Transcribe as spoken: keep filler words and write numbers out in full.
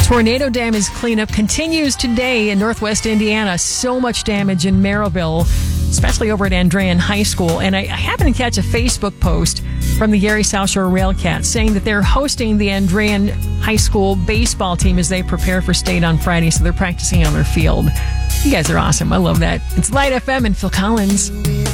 Tornado damage cleanup continues today in northwest Indiana. So much damage in Merrillville, especially over at Andrean High School. And I, I happened to catch a Facebook post from the Gary South Shore Railcats saying that they're hosting the Andrean High School baseball team as they prepare for state on Friday. So they're practicing on their field. You guys are awesome. I love that. It's Light F M and Phil Collins.